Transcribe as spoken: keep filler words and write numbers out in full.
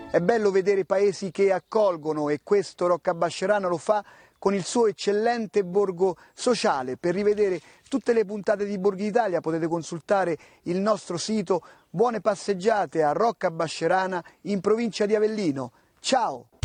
È bello vedere paesi che accolgono e questo Roccabascerana lo fa con il suo eccellente borgo sociale. Per rivedere tutte le puntate di Borghi d'Italia potete consultare il nostro sito. Buone passeggiate a Roccabascerana in provincia di Avellino. Ciao!